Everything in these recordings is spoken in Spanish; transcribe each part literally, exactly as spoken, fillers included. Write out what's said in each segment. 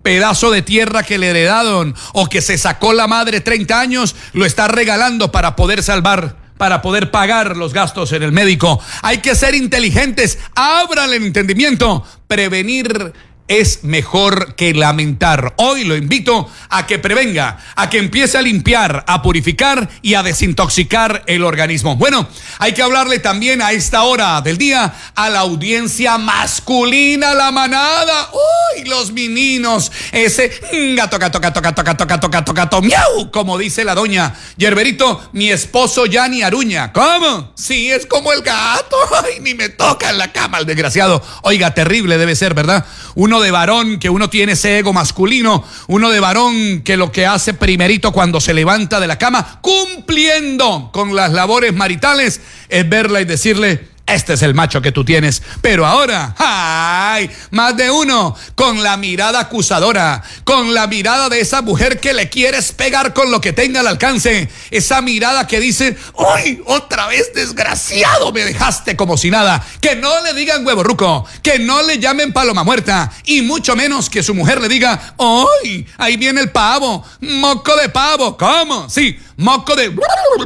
pedazo de tierra que le heredaron o que se sacó la madre treinta años, lo está regalando para poder salvar, para poder pagar los gastos en el médico. Hay que ser inteligentes, ábrale el entendimiento. Prevenir es mejor que lamentar. Hoy lo invito a que prevenga, a que empiece a limpiar, a purificar y a desintoxicar el organismo. Bueno, hay que hablarle también a esta hora del día a la audiencia masculina, la manada. Uy, los meninos, ese gato, gato, gato, gato, gato, gato, gato, gato, miau, como dice la doña Yerberito, mi esposo ya ni aruña. ¿Cómo? Sí, es como el gato. Ay, ni me toca en la cama el desgraciado. Oiga, terrible debe ser, ¿verdad? Uno de varón, que uno tiene ese ego masculino, uno de varón que lo que hace primerito cuando se levanta de la cama, cumpliendo con las labores maritales, es verla y decirle: este es el macho que tú tienes. Pero ahora, ¡ay! Más de uno con la mirada acusadora, con la mirada de esa mujer que le quieres pegar con lo que tenga al alcance. Esa mirada que dice: ¡uy! Otra vez, desgraciado, me dejaste como si nada. Que no le digan huevo ruco, que no le llamen paloma muerta, y mucho menos que su mujer le diga: ¡uy! Ahí viene el pavo, moco de pavo. ¿Cómo? Sí, moco de...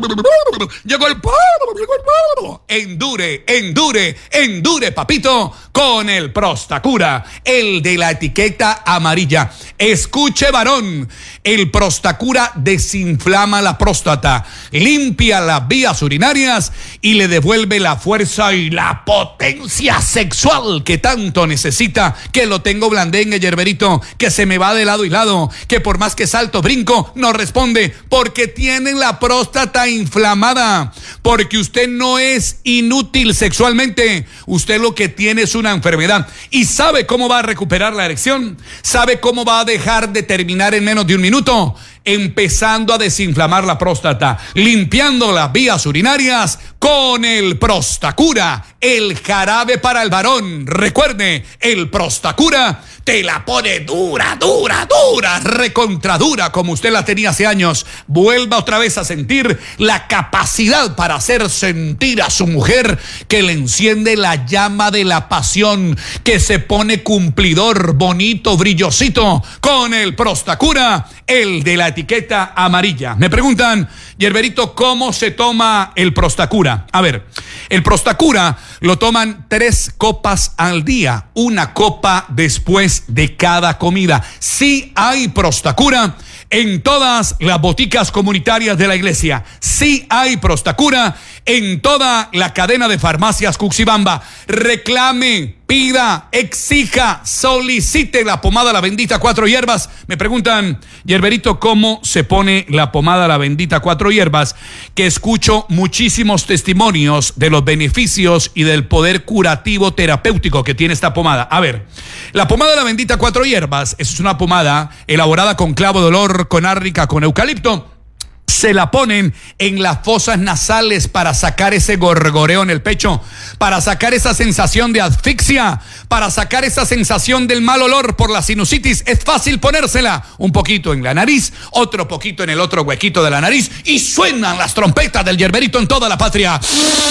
Llegó el pavo, llegó el pavo. Endure, endure, endure, papito, con el Prostacura, el de la etiqueta amarilla. Escuche, varón, el Prostacura desinflama la próstata, limpia las vías urinarias y le devuelve la fuerza y la potencia sexual que tanto necesita. Que lo tengo blandengue, Yerberito, que se me va de lado y lado, que por más que salto, brinco, no responde, porque tiene la próstata inflamada, porque usted no es inútil sexualmente, usted lo que tiene es una enfermedad. ¿Y sabe cómo va a recuperar la erección? ¿Sabe cómo va a dejar de terminar en menos de un minuto? Empezando a desinflamar la próstata, limpiando las vías urinarias con el Prostacura, el jarabe para el varón. Recuerde, el Prostacura te la pone dura, dura, dura, recontradura, como usted la tenía hace años. Vuelva otra vez a sentir la capacidad para hacer sentir a su mujer que le enciende la llama de la pasión, que se pone cumplidor, bonito, brillosito, con el Prostacura, el de la etiqueta amarilla. Me preguntan: Yerberito, ¿cómo se toma el Prostacura? A ver, el Prostacura lo toman tres copas al día, una copa después de cada comida. Sí hay Prostacura en todas las boticas comunitarias de la iglesia. Sí hay Prostacura en toda la cadena de farmacias Cuxibamba. Reclame, pida, exija, solicite la pomada La Bendita Cuatro Hierbas. Me preguntan: Yerberito, ¿cómo se pone la pomada La Bendita Cuatro Hierbas? Que escucho muchísimos testimonios de los beneficios y del poder curativo terapéutico que tiene esta pomada. A ver, la pomada La Bendita Cuatro Hierbas es una pomada elaborada con clavo de olor, con árnica, con eucalipto. Se la ponen en las fosas nasales para sacar ese gorgoreo en el pecho, para sacar esa sensación de asfixia, para sacar esa sensación del mal olor por la sinusitis. Es fácil ponérsela un poquito en la nariz, otro poquito en el otro huequito de la nariz, y suenan las trompetas del Yerberito en toda la patria.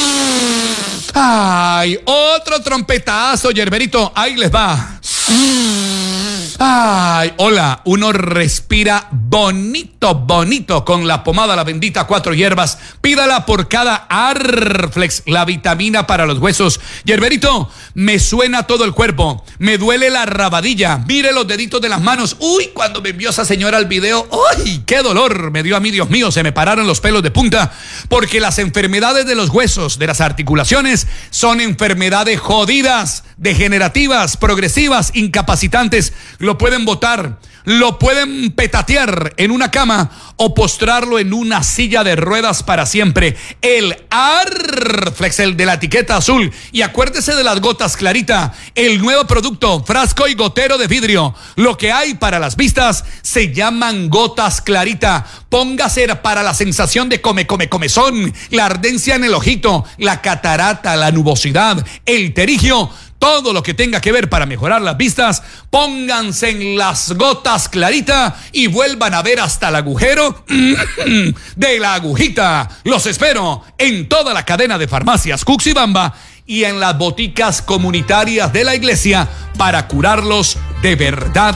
Ay, otro trompetazo, Yerberito, ahí les va. Ay, hola, uno respira bonito, bonito con la pomada La Bendita Cuatro Hierbas. Pídala por cada Arflex, la vitamina para los huesos. Yerberito, me suena todo el cuerpo, me duele la rabadilla, mire los deditos de las manos. Uy, cuando me envió esa señora el video, uy, qué dolor me dio a mí, Dios mío, se me pararon los pelos de punta, porque las enfermedades de los huesos, de las articulaciones, son enfermedades jodidas, degenerativas, progresivas, incapacitantes. Lo pueden botar, lo pueden petatear en una cama o postrarlo en una silla de ruedas para siempre. El Arflex, el de la etiqueta azul. Y acuérdese de las gotas Clarita, el nuevo producto, frasco y gotero de vidrio. Lo que hay para las vistas se llaman gotas Clarita. Póngase para la sensación de come, come, comezón, la ardencia en el ojito, la catarata, la nubosidad, el terigio. Todo lo que tenga que ver para mejorar las vistas, pónganse en las gotas Clarita y vuelvan a ver hasta el agujero de la agujita. Los espero en toda la cadena de farmacias Cuxibamba y en las boticas comunitarias de la iglesia para curarlos de verdad.